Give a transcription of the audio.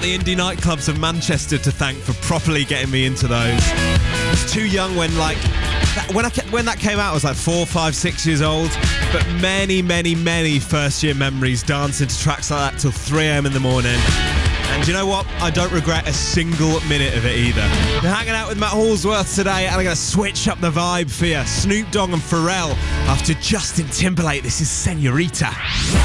the indie nightclubs of Manchester to thank for properly getting me into those. I was too young when when that came out. I was like 4, 5, 6 years old. But many first year memories dancing to tracks like that till 3 a.m. in the morning. And you know what? I don't regret a single minute of it either. You're hanging out with Matt Hallsworth today, and I'm going to switch up the vibe for you. Snoop Dogg and Pharrell after Justin Timberlake. This is Senorita.